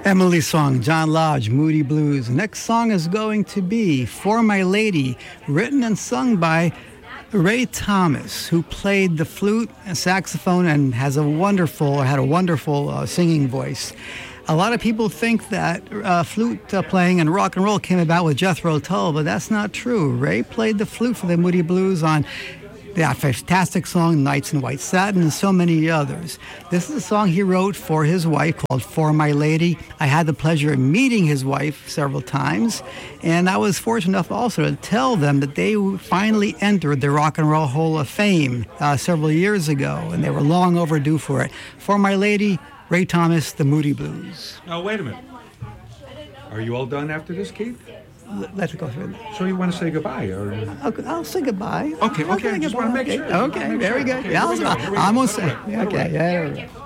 Emily's song, John Lodge, Moody Blues. The next song is going to be For My Lady, written and sung by Ray Thomas, who played the flute and saxophone and had a wonderful singing voice. A lot of people think that flute playing and rock and roll came about with Jethro Tull, but that's not true. Ray played the flute for the Moody Blues on that fantastic song, Nights in White Satin, and so many others. This is a song he wrote for his wife called For My Lady. I had the pleasure of meeting his wife several times, and I was fortunate enough also to tell them that they finally entered the Rock and Roll Hall of Fame several years ago, and they were long overdue for it. For My Lady, Ray Thomas, the Moody Blues. Now, wait a minute. Are you all done after this, Keith? Let's go through it. So you want to say goodbye? Or... I'll say goodbye. Okay, I just want to make sure. Okay, very good. Okay, yeah, I'm going to say. Okay, yeah.